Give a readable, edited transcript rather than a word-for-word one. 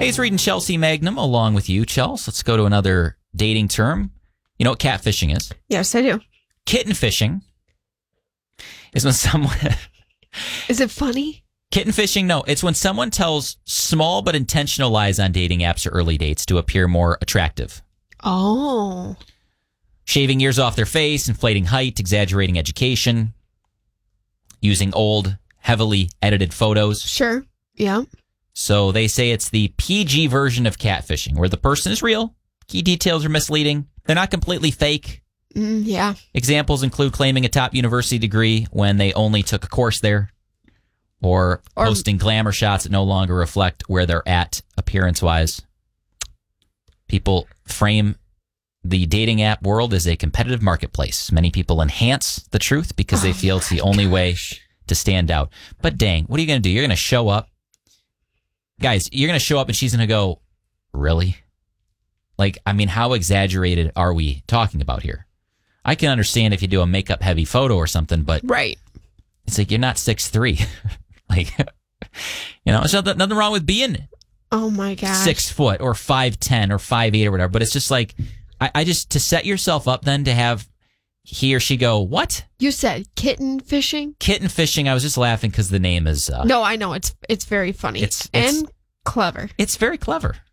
Hey, it's Reed and Chelsea Magnum along with you, Chels. Let's go to another dating term. You know what catfishing is? Yes, I do. Kitten fishing is when someone... Is it funny? Kitten fishing? No, it's when someone tells small but intentional lies on dating apps or early dates to appear more attractive. Oh. Shaving years off their face, inflating height, exaggerating education, using old, heavily edited photos. Sure. Yeah. So they say it's the PG version of catfishing, where the person is real, key details are misleading, they're not completely fake. Yeah. Examples include claiming a top university degree when they only took a course there, or posting glamour shots that no longer reflect where they're at appearance-wise. People frame the dating app world as a competitive marketplace. Many people enhance the truth because they feel it's the only way to stand out. But dang, what are you going to do? You're going to show up. Guys, you're going to show up and she's going to go, really? Like, I mean, how exaggerated are we talking about here? I can understand if you do a makeup-heavy photo or something, but right. It's like you're not 6'3". Like, you know, there's nothing wrong with being oh my gosh 6 foot or 5'10" or 5'8" or whatever. But it's just like, I just, to set yourself up then to have he or she go, what? You said kitten fishing? Kitten fishing. I was just laughing because the name is... no, I know. It's very funny. It's and clever. It's very clever.